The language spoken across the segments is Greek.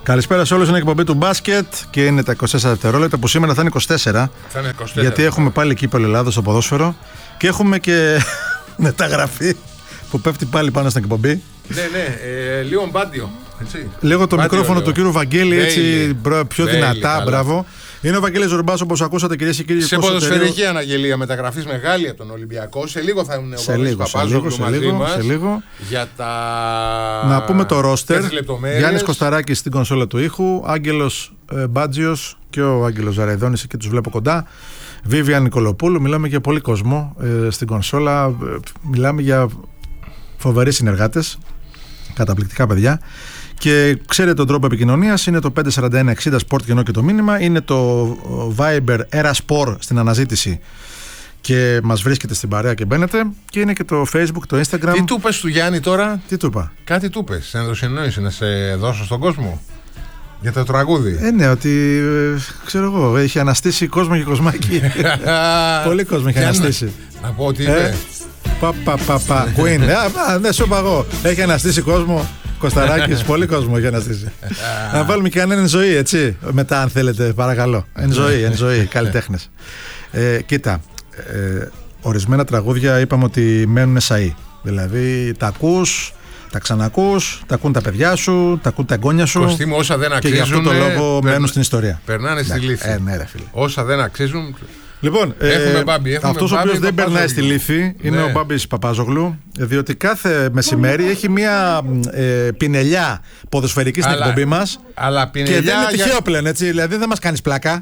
Καλησπέρα σε όλους, είναι η εκπομπή του μπάσκετ και είναι τα 24 δευτερόλεπτα που σήμερα θα είναι 24. Θα είναι 24 γιατί έχουμε πάλι κύπελλο Ελλάδος στο ποδόσφαιρο και έχουμε και μεταγραφή που πέφτει πάλι πάνω στην εκπομπή. Ναι, λίγο μπάντιο. Λίγο το μικρόφωνο του κύριου Βαγγέλη, έτσι πιο δυνατά, καλά. Μπράβο. Είναι ο Βαγγέλης Ζορμπάς, όπως ακούσατε, κυρίες και κύριοι. Σε ποδοσφαιρική αναγγελία μεταγραφής μεγάλη από τον Ολυμπιακό. Σε λίγο θα είναι ο Βαγγέλης Παπάζογλου μαζί μας. Σε λίγο. Για τα... Να πούμε το ρόστερ. Γιάννης Κωσταράκης στην κονσόλα του ήχου, Άγγελος Μπάτζιος και ο Άγγελος Ζαραϊδόνης, εκεί τους βλέπω κοντά. Βίβιαν Νικολοπούλου. Μιλάμε για πολύ κόσμο στην κονσόλα. Μιλάμε για φοβεροί συνεργάτες. Καταπληκτικά παιδιά. Και ξέρετε τον τρόπο επικοινωνίας, είναι το 541-60 Sport και ενώ και το μήνυμα, είναι το Viber Erasport στην αναζήτηση και μας βρίσκεται στην παρέα και μπαίνετε, και είναι και το Facebook, το Instagram. Τι του πες του Γιάννη τώρα? Τι του είπα? Κάτι του πες, ενδοσυνόηση να σε δώσω στον κόσμο για το τραγούδι. Ναι, ότι ξέρω εγώ, έχει αναστήσει κόσμο και κοσμάκι. Πολύ κόσμο έχει αναστήσει. Να πω ότι είπε Queen. Δεν σου είπα εγώ, έχει αναστήσει κόσμο. Κωσταράκης, πολύ κόσμο έχει αναστήσει. Να βάλουμε και έναν εν ζωή, έτσι. Μετά, αν θέλετε, παρακαλώ. Εν ζωή, καλλιτέχνες. Κοίτα, ορισμένα τραγούδια είπαμε ότι μένουν σαΐ. Δηλαδή, τα ακούς, τα ξανακούς, τα ακούν τα παιδιά σου, τα ακούν τα εγγόνια σου. Κωστή μου, όσα δεν αξίζουν. Και γι' αυτό το λόγο μένουν στην ιστορία. Περνάνε στη λύθη. Ναι, ρε φίλε. Όσα δεν αξίζουν. Λοιπόν, αυτός ο οποίος δεν περνάει στη λύθη είναι ο Μπάμπης Παπάζογλου, διότι κάθε μεσημέρι έχει μια πινελιά ποδοσφαιρική στην εκπομπή μας. Και δεν είναι τυχαίο πλέον, έτσι, δηλαδή δεν μας κάνεις πλάκα.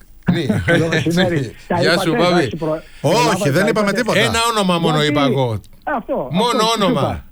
Γεια σου, Μπάμπη. Όχι, δεν είπαμε τίποτα. Ένα όνομα μόνο είπα εγώ. Μόνο όνομα.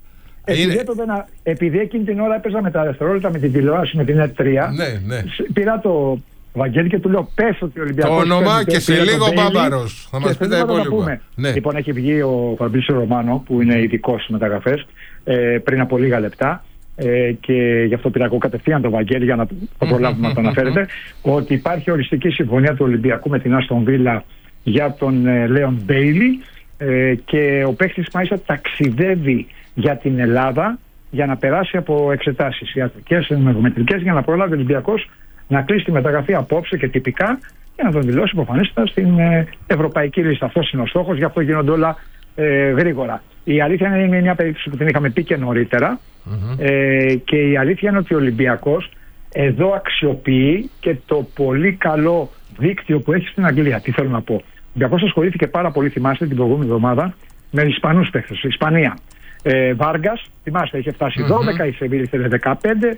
Επειδή εκείνη την ώρα έπαιζα με τα δευτερόλεπτα με την τηλεόραση, με την ΕΤ3, πήρα το Βαγγέλη και του λέω πες ότι ο Ολυμπιακός το όνομα και σε λίγο ο Μπάμπαρος θα μας πει τα υπόλοιπα. Λοιπόν, έχει βγει ο Φαμπρίσιο Ρωμάνο που είναι ειδικός στις μεταγραφές πριν από λίγα λεπτά και γι' αυτό πήρα εγώ κατευθείαν τον Βαγγέλη για να το προλάβουμε να το αναφέρετε, ότι υπάρχει οριστική συμφωνία του Ολυμπιακού με την Άστον Βίλα για τον Λέον Μπέιλι και ο παίκτης μάλιστα ταξιδεύει για την Ελλάδα για να περάσει από εξετάσεις ιατρικές, μεγομετρικές, για να προλάβει ο Ολυμπιακός να κλείσει τη μεταγραφή απόψε και τυπικά και να τον δηλώσει προφανέστατα στην ευρωπαϊκή λίστα. Αυτός είναι ο στόχος, γι' αυτό γίνονται όλα γρήγορα. Η αλήθεια είναι μια περίπτωση που την είχαμε πει και νωρίτερα και η αλήθεια είναι ότι ο Ολυμπιακός εδώ αξιοποιεί και το πολύ καλό δίκτυο που έχει στην Αγγλία. Τι θέλω να πω. Ο Ολυμπιακός ασχολήθηκε πάρα πολύ, θυμάστε, την προηγούμενη εβδομάδα με Ισπανούς παίκτες. Ισπανία. Βάργας, θυμάστε, είχε φτάσει 12, η Σεβίλη ήθελε 15.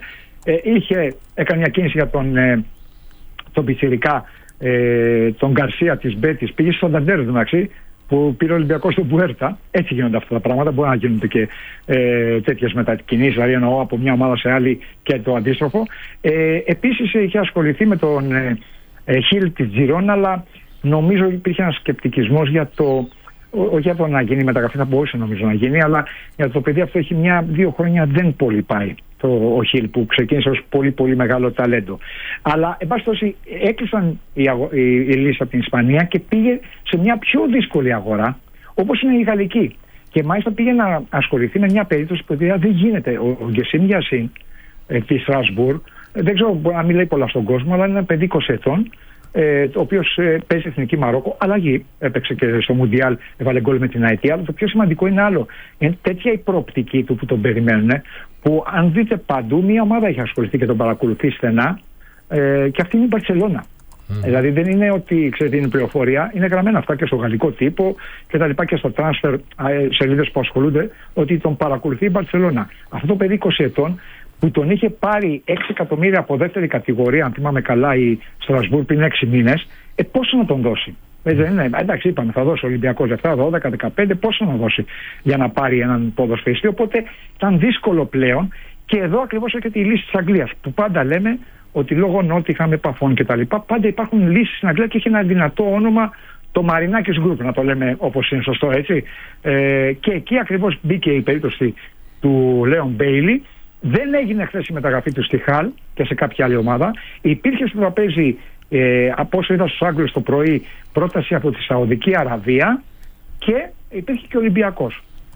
Έκανε μια κίνηση για τον πιτσιρικά, τον Γκαρσία της Μπέτης, πήγε στον Ταντέρ εντάξει, που πήρε ο Ολυμπιακός στον Πουέρτα. Έτσι γίνονται αυτά τα πράγματα. Μπορεί να γίνονται και τέτοιες μετακινήσεις, δηλαδή εννοώ από μια ομάδα σε άλλη και το αντίστροφο. Επίσης είχε ασχοληθεί με τον Χιλ της Τζιρόνα, αλλά νομίζω υπήρχε ένας σκεπτικισμός για το. Όχι για το να γίνει η μεταγραφή, θα μπορούσε νομίζω να γίνει, αλλά για το παιδί αυτό έχει 1-2 χρόνια δεν πολύ πάει. Ο Χιλ που ξεκίνησε ως πολύ πολύ μεγάλο ταλέντο. Αλλά εν πάση περιπτώσει έκλεισαν η λίστα από την Ισπανία και πήγε σε μια πιο δύσκολη αγορά, όπως είναι η Γαλλική. Και μάλιστα πήγε να ασχοληθεί με μια περίπτωση που δεν γίνεται. Ο Γκεσίν Γιασίν τη Στρασβούρ, δεν ξέρω, μπορεί να μην λέει πολλά στον κόσμο, αλλά είναι ένα παιδί 20 ετών. Ο οποίος παίζει εθνική Μαρόκο, αλλαγή, έπαιξε και στο Μουντιάλ, έβαλε γκολ με την Αιτία. Αλλά το πιο σημαντικό είναι άλλο. Είναι τέτοια η προοπτική του που τον περιμένουν, που αν δείτε παντού, μια ομάδα έχει ασχοληθεί και τον παρακολουθεί στενά, και αυτή είναι η Μπαρσελόνα. Δηλαδή δεν είναι ότι ξέρετε είναι πληροφορία, είναι γραμμένα αυτά και στο γαλλικό τύπο και τα λοιπά και στο transfer σελίδες που ασχολούνται, ότι τον παρακολουθεί η Μπαρσελόνα. Αυτό το παιδί 20 ετών, που τον είχε πάρει 6 εκατομμύρια από δεύτερη κατηγορία, αν θυμάμαι καλά, η Στρασβούρ πριν 6 μήνες, πόσο να τον δώσει. Εντάξει, είπαμε, θα δώσει ο Ολυμπιακός 7, 12, 15, πόσο να δώσει για να πάρει έναν ποδοσφαιριστή. Οπότε ήταν δύσκολο πλέον. Και εδώ ακριβώς έρχεται η λύση της Αγγλίας, που πάντα λέμε ότι λόγω Νότιχαμ, επαφών κτλ. Πάντα υπάρχουν λύσεις στην Αγγλία και έχει ένα δυνατό όνομα, το Μαρινάκης Group, να το λέμε όπως είναι σωστό, έτσι. Και εκεί ακριβώς μπήκε η περίπτωση του Λέον Μπέιλι. Δεν έγινε χθες η μεταγραφή του στη Χαλ και σε κάποια άλλη ομάδα. Υπήρχε στο τραπέζι, από όσο είδα στους Άγγλους το πρωί, πρόταση από τη Σαουδική Αραβία και υπήρχε και ο Ολυμπιακός.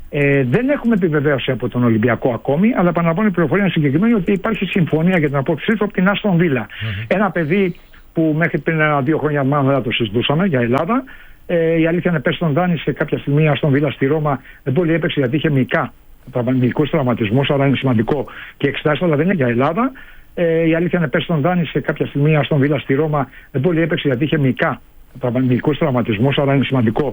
Δεν έχουμε επιβεβαίωση από τον Ολυμπιακό ακόμη, αλλά επαναλαμβάνω η πληροφορία είναι συγκεκριμένη ότι υπάρχει συμφωνία για την απόκτησή του από την Άστον Βίλα. Ένα παιδί που μέχρι πριν 1-2 χρόνια μάλλον δεν το συζητούσαμε για Ελλάδα. Η αλήθεια είναι πέρσι τον δάνεισε κάποια στιγμή η Άστον Βίλα στη Ρώμα. Δεν πολύ έπαιξε γιατί είχε μυϊκούς τραυματισμούς, άρα είναι σημαντικό και εξετάσεις, αλλά δεν είναι για Ελλάδα. Η αλήθεια είναι πέρσι τον δάνεισε κάποια στιγμή η Άστον Βίλα στη Ρώμα. Δεν πολύ έπαιξε γιατί είχε μυϊκούς τραυματισμούς, άρα είναι σημαντικό